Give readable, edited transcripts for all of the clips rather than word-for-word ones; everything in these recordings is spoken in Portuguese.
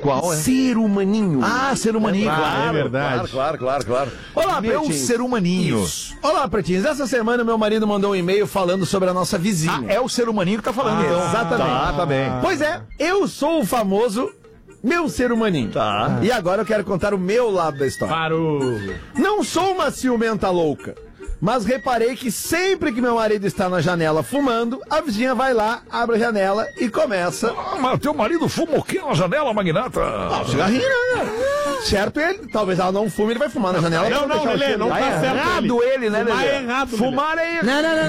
Qual é? Ser humaninho. Ah, ser humaninho, claro. É verdade. Claro. Olá, Meu pretinhos. ser humaninho. Isso. Olá, pretinhos. Essa semana meu marido mandou um e-mail falando sobre a nossa vizinha. É o ser humaninho que tá falando, então. Exatamente. Tá bem. Pois é, eu sou o famoso meu ser humaninho. Tá. E agora eu quero contar o meu lado da história. Parou. Não sou uma ciumenta louca, mas reparei que sempre que meu marido está na janela fumando, a vizinha vai lá, abre a janela e começa... Mas teu marido fuma o quê na janela, magnata? Cigarrinho, né? Certo ele, talvez ela não fume, ele vai fumar na janela. Não, deixar o Lelê, cheiro não lá. tá certo ele, né, Fumar Lelê? é errado, Fumar é errado.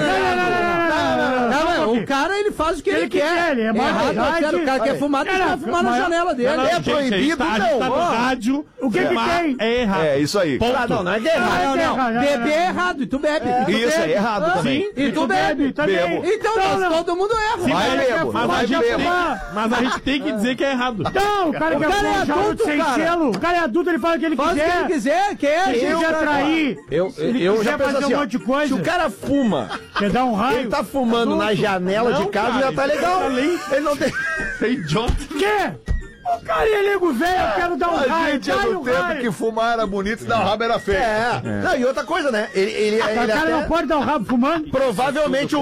Não, o cara, ele faz o que ele quer. Ele é mais errado, o cara quer fumar, tem que fumar na janela dele. É proibido, tá não. no rádio. O que tem? É errado. É, isso aí. Ah, não é que é errado. Não. Beber é errado, e tu bebe. E tu Isso bebe. é errado também. E tu bebe. Bebo. Então, todo mundo erra. Vai bebo, vai bebo. Mas a gente tem que dizer que é errado. Não, o cara quer cara é fumar charuto adulto, sem cara. selo. O cara é adulto, ele fala o que ele Faz o que ele quiser. quiser, quer. Se ele quiser trair, Eu quiser já penso fazer assim, um ó, monte de coisa. se o cara fuma, quer dar um raio. ele tá fumando na janela de casa, cara, já tá isso legal. tá ali. Ele não tem... É idiota. Quê? O cara é nego velho, eu quero dar um raio. Dá um raio. que fumar era bonito e dar rabo era feio. Não, e outra coisa, né? Ele O cara até... não pode dar um rabo fumando. Provavelmente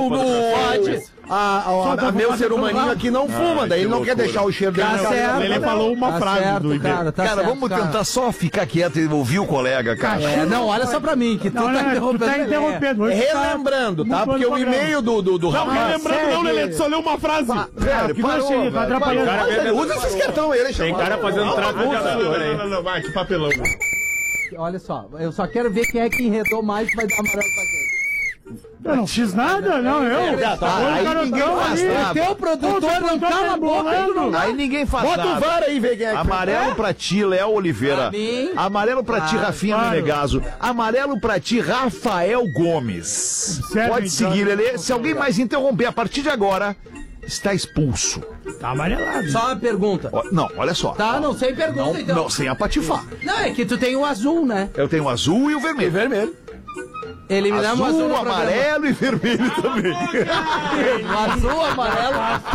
a meu ser humaninho aqui não fuma, daí ele não quer deixar o cheiro dele Tá na casa. certo. Ele falou uma Tá frase certo, do e-mail. cara, tá Cara, certo, vamos cara. tentar só ficar quieto e ouvir o colega, cara. Não, olha só pra mim, que tu tá interrompendo. Tu tá interrompendo. Hoje Relembrando, tá? Porque o e-mail do Não, rapaz... lembrando não, Lelê, tu só leu uma frase. Velho, que vai ser, tá atrapalhando. Usa esses cartão aí, Tem cara fazendo tráfico de amador aí. Não, vai, que papelão. Olha só, eu só quero ver quem é que enredou mais e vai dar amarelo pra quem. Eu não fiz nada, não, eu. Aí ninguém faz nada. O teu produtor não cala a boca. Aí ninguém faz Bota o nada. VAR aí, vê quem é que Amarelo pra ti, Léo Oliveira. Pra mim. Amarelo pra ti, Rafinha claro. Menegaso. Amarelo pra ti, Rafael Gomes. Sério, Pode então. seguir, Lelê. Se alguém mais interromper a partir de agora, está expulso. Tá amarelado. Só uma pergunta. Não, olha só. Tá, não, sem pergunta, então. Não, sem apatifar. Não, é que tu tem o azul, né? Eu tenho o azul e o vermelho. vermelho. Eliminamos o azul Azul, no programa. amarelo e vermelho também. O azul, amarelo.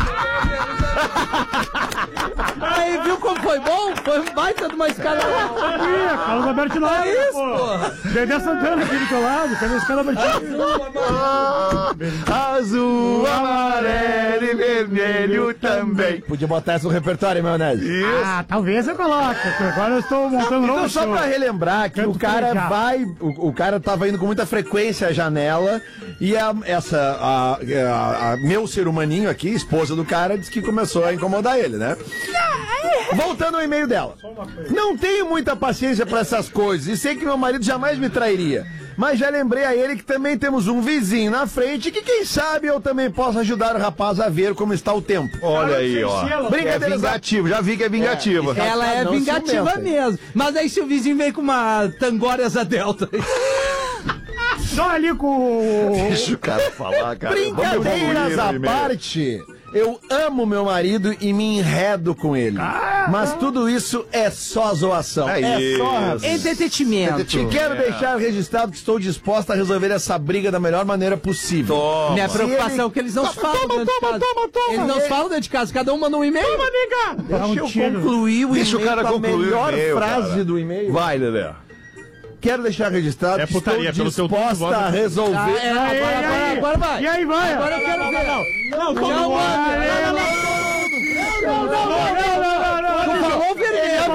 Aí, viu como foi bom? Foi um baita de uma escala. Ih, Carlos Alberto Nobre, É isso, pô. porra. Dedé Santana aqui do teu lado, cadê esse cara Albertinho? Azul, amarelo e vermelho também. Podia botar isso no repertório, maionese. Ah, talvez eu coloque, porque agora eu estou montando um Então, novo só show. pra relembrar que Canto o cara pelejado. vai. O cara tava indo com muita frequência à janela e a meu ser humaninho aqui, esposa do cara, disse que começou a incomodar ele, né? Voltando ao e-mail dela. Não tenho muita paciência pra essas coisas e sei que meu marido jamais me trairia. Mas já lembrei a ele que também temos um vizinho na frente que quem sabe eu também posso ajudar o rapaz a ver como está o tempo. Olha aí, ó. É Brincadeira, vingativo, já vi que é vingativo. Ela é Não vingativa ciumenta. mesmo. Mas aí se o vizinho vem com uma Tangória Asa Delta. Só ali com o... Deixa o cara falar, cara. Brincadeiras à parte, eu amo meu marido e me enredo com ele. Mas tudo isso é só zoação. É só isso. Entretenimento. E quero deixar registrado que estou disposta a resolver essa briga da melhor maneira possível. Minha preocupação é que eles não se falam dentro de casa. Eles não se falam dentro de casa, cada um manda um e-mail. Deixa eu concluir o Deixa o e-mail cara com a concluir o melhor e-mail, frase cara. do e-mail. Vai, Lelê. Quero deixar registrado É que putaria, estou pelo teu tom de disposta voz, a resolver... Agora vai. E aí, vai? Agora eu quero ver. Não, todo mundo. Tu falou vermelho.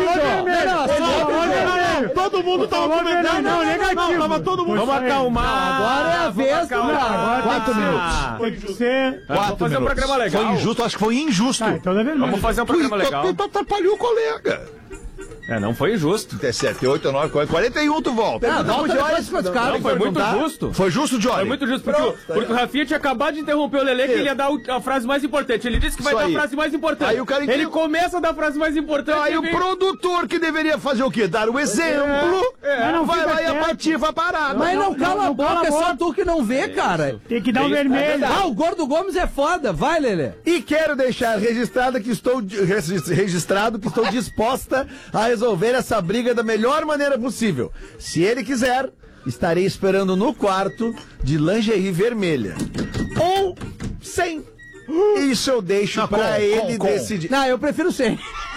Todo mundo tava comentando. Não, negativo. Tava todo mundo. Vamos acalmar. Agora é a vez do cara. 4 minutos. Tem que ser... Vamos fazer um programa legal. Foi injusto, acho que foi injusto. Ah, então é vermelho. Vamos fazer um programa legal. Tu atrapalhou o colega. Não foi injusto. 7, 8, 9, 41, tu volta. Volta depois pros caras. Não, foi muito justo. Foi justo, Johnny? Foi muito justo, porque o Rafinha tinha acabado de interromper o Lelê que ele ia dar a frase mais importante. Ele disse que vai Isso dar aí. a frase mais importante. Aí o cara Ele começa a dar a frase mais importante. Aí e o vem- produtor que deveria fazer o quê? Dar o exemplo. Mas não Vai fica lá e quieto. apativa a parada. Mas não cala a não cala boca, a é só boca. tu que não vê, cara. Tem que dar o vermelho. Ah, o Gordo Gomes é foda. Vai, Lelê. E quero deixar registrado que estou disposta a resolver essa briga da melhor maneira possível. Se ele quiser, estarei esperando no quarto de lingerie vermelha. Ou sem. Isso eu deixo pra ele decidir. Não, eu prefiro sem.